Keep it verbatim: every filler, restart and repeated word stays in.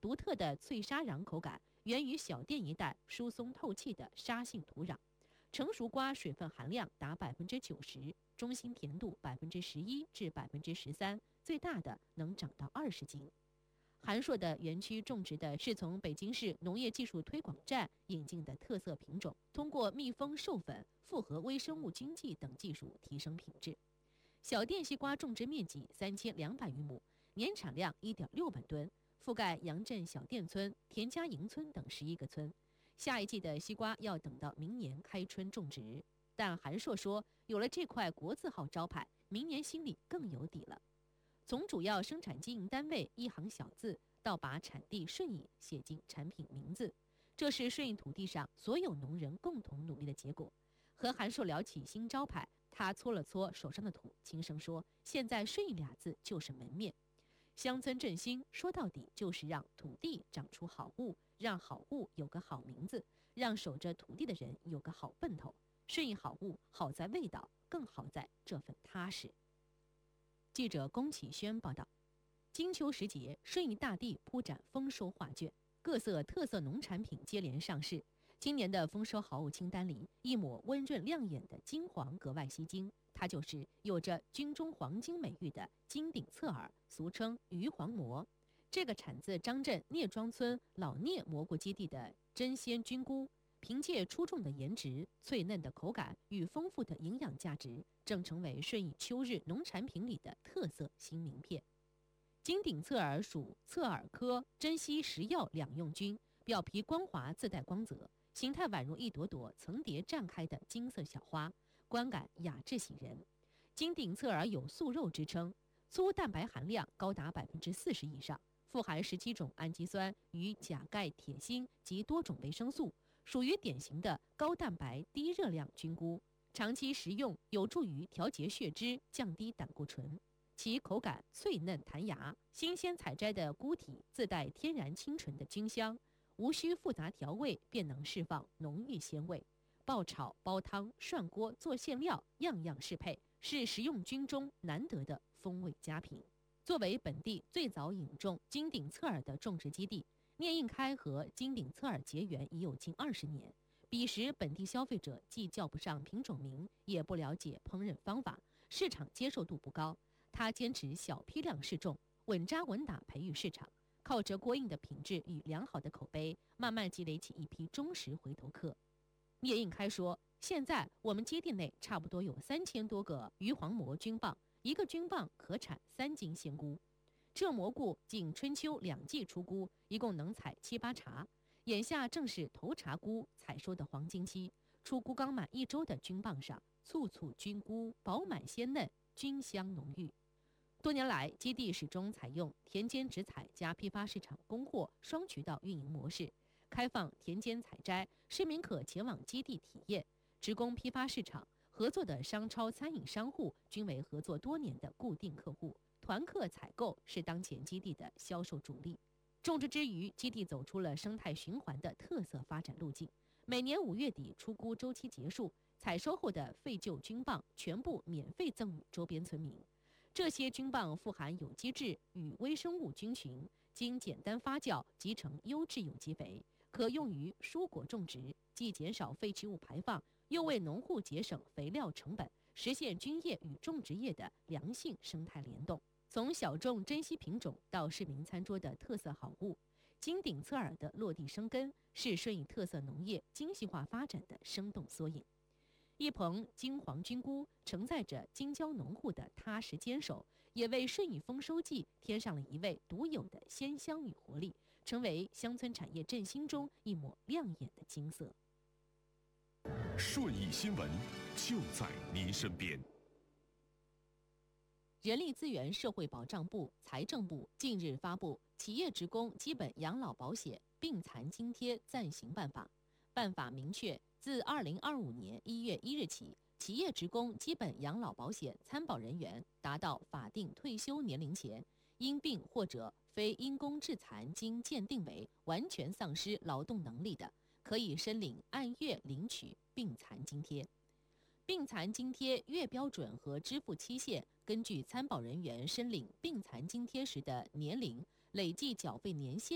独特的脆沙瓤口感源于小店一带疏松透气的沙性土壤。成熟瓜水分含量达百分之九十，中心甜度百分之十一至百分之十三，最大的能长到二十斤。韩硕的园区种植的是从北京市农业技术推广站引进的特色品种，通过密封授粉、复合微生物菌剂等技术提升品质。小店西瓜种植面积三千两百余亩，年产量一点六万吨，覆盖杨镇小店村、田家营村等十一个村。下一季的西瓜要等到明年开春种植，但韩硕说，有了这块国字号招牌，明年心里更有底了。从主要生产经营单位一行小字，到把产地顺义写进产品名字，这是顺义土地上所有农人共同努力的结果。和韩硕聊起新招牌，他搓了搓手上的土，轻声说：“现在顺义俩字就是门面。乡村振兴说到底就是让土地长出好物，让好物有个好名字，让守着土地的人有个好奔头。顺义好物好在味道，更好在这份踏实。”记者龚启轩报道，金秋时节，顺义大地铺展丰收画卷，各色特色农产品接连上市。今年的丰收好物清单里，一抹温润亮眼的金黄格外吸睛，它就是有着军中黄金美誉的金顶侧耳，俗称鱼黄蘑。这个产自张镇聂庄村老聂蘑菇基地的真鲜菌菇，凭借出众的颜值、脆嫩的口感与丰富的营养价值，正成为顺义秋日农产品里的特色新名片。金顶侧耳属侧耳科珍稀食药两用菌，表皮光滑，自带光泽，形态宛如一朵朵层叠绽开的金色小花，观感雅致喜人。金顶侧耳有素肉之称，粗蛋白含量高达百分之四十以上，富含十七种氨基酸与钾、钙、铁、锌及多种维生素，属于典型的高蛋白低热量菌菇。长期食用有助于调节血脂，降低胆固醇。其口感脆嫩弹牙，新鲜采摘的菇体自带天然清纯的菌香，无需复杂调味便能释放浓郁鲜味。爆炒、煲汤、涮锅、做馅料，样样适配，是食用菌中难得的风味佳品。作为本地最早引种金顶侧耳的种植基地，聂应开和金顶侧耳结缘已有近二十年。彼时本地消费者既叫不上品种名，也不了解烹饪方法，市场接受度不高。他坚持小批量试种，稳扎稳打培育市场，靠着过硬的品质与良好的口碑，慢慢积累起一批忠实回头客。聂应开说，现在我们基地内差不多有三千多个鱼黄蘑菌蚌，一个菌蚌可产三斤鲜菇。这蘑菇仅春秋两季出菇，一共能采七八茬。眼下正是头茬菇采收的黄金期，出菇刚满一周的菌蚌上，簇簇菌菇饱满鲜嫩，菌香浓郁。多年来，基地始终采用田间直采加批发市场供货双渠道运营模式，开放田间采摘，市民可前往基地体验；职工批发市场合作的商超餐饮商户均为合作多年的固定客户，团客采购是当前基地的销售主力。种植之余，基地走出了生态循环的特色发展路径。每年五月底出菇周期结束，采收后的废旧菌蚌全部免费赠与周边村民。这些菌蚌富含有机质与微生物菌群，经简单发酵集成优质有机肥，可用于蔬果种植，既减少废弃物排放，又为农户节省肥料成本，实现菌业与种植业的良性生态联动。从小众珍稀品种到市民餐桌的特色好物，金顶侧耳的落地生根，是顺义特色农业精细化发展的生动缩影。一棚金黄菌菇承载着金郊农户的踏实坚守，也为顺义丰收季添上了一味独有的鲜香与活力，成为乡村产业振兴中一抹亮眼的金色。 顺义新闻就在您身边。 人力资源社会保障部、财政部近日发布《企业职工基本养老保险病残津贴暂行办法》。办法明确，自二零二五年一月一日起，企业职工基本养老保险参保人员达到法定退休年龄前，因病或者非因公致残经鉴定为完全丧失劳动能力的，可以申领按月领取病残津贴。病残津贴月标准和支付期限根据参保人员申领病残津贴时的年龄、累计缴费年限